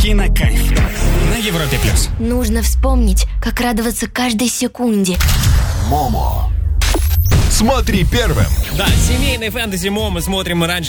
Кинокайф на Европе плюс. Нужно вспомнить, как радоваться каждой секунде. Момо. Смотри первым. Да, семейный фэнтези Момо смотрим мы раньше